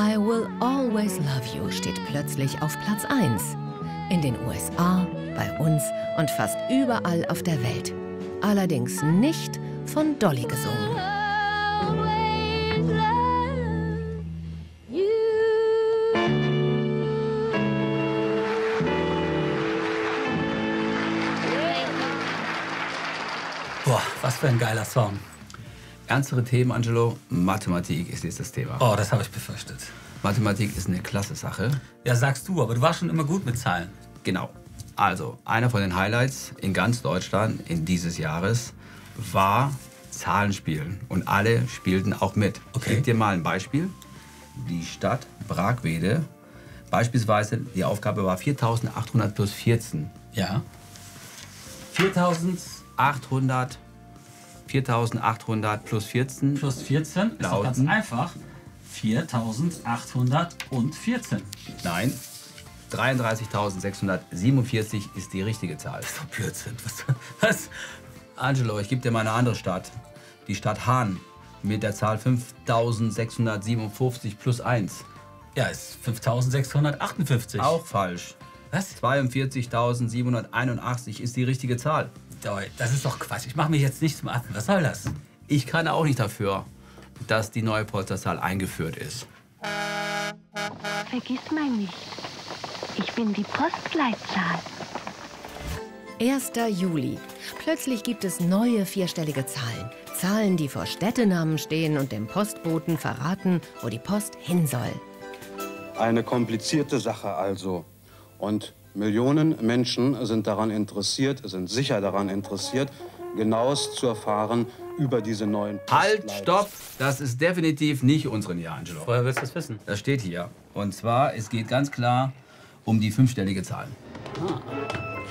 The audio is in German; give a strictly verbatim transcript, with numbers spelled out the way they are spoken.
I Will Always Love You steht plötzlich auf Platz eins. In den U S A, bei uns und fast überall auf der Welt. Allerdings nicht von Dolly gesungen. Boah, was für ein geiler Song. Ernstere Themen, Angelo. Mathematik ist jetzt das Thema. Oh, das habe ich befürchtet. Mathematik ist eine klasse Sache. Ja, sagst du, aber du warst schon immer gut mit Zahlen. Genau. Also, einer von den Highlights in ganz Deutschland in dieses Jahres war Zahlenspielen. Und alle spielten auch mit. Okay. Ich gebe dir mal ein Beispiel. Die Stadt Bragwede, beispielsweise, die Aufgabe war viertausendachthundert plus vierzehn. Ja. viertausendachthundert, viertausendachthundert plus vierzehn. Plus vierzehn ist doch ganz Lauten. einfach. viertausendachthundertvierzehn. Nein, dreiunddreißigtausendsechshundertsiebenundvierzig ist die richtige Zahl. Das ist doch Blödsinn. Was? Was? Angelo, ich gebe dir mal eine andere Stadt. Die Stadt Hahn mit der Zahl fünftausendsechshundertsiebenundfünfzig plus eins. Ja, ist fünftausendsechshundertachtundfünfzig. Auch falsch. Was? zweiundvierzigtausendsiebenhunderteinundachtzig ist die richtige Zahl. Das ist doch Quatsch. Ich mache mich jetzt nicht zum Affen. Was soll das? Ich kann auch nicht dafür, dass die neue Postleitzahl eingeführt ist. Vergiss mal nicht. Ich bin die Postleitzahl. erster Juli. Plötzlich gibt es neue vierstellige Zahlen. Zahlen, die vor Städtenamen stehen und dem Postboten verraten, wo die Post hin soll. Eine komplizierte Sache also. Und Millionen Menschen sind daran interessiert, sind sicher daran interessiert, genaues zu erfahren über diese neuen Halt, Postleitz- stopp! Das ist definitiv nicht unsere Nähe, Angelo. Woher willst du das wissen? Das steht hier. Und zwar, es geht ganz klar um die fünfstellige Zahl. Ah.